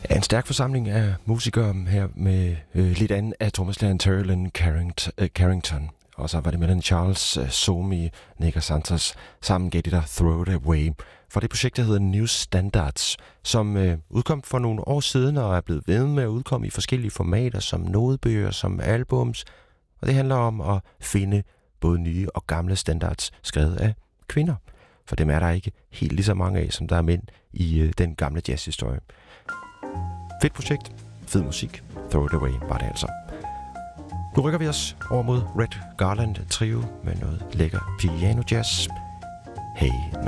En stærk forsamling af musikere her med lidt andet af Thomas Lantern Carrington. Og så var det Melanie Charles, Somi, Nick Santos sammen gav de der Throw It Away. For det projekt, der hedder New Standards, som udkom for nogle år siden og er blevet ved med at udkomme i forskellige formater, som nodebøger, som albums. Og det handler om at finde både nye og gamle standards skrevet af kvinder. For dem er der ikke helt lige så mange af, som der er mænd i den gamle jazzhistorie. Fedt projekt, fed musik, Throw It Away var det altså. Nu rykker vi os over mod Red Garland Trio med noget lækker piano jazz. Hey.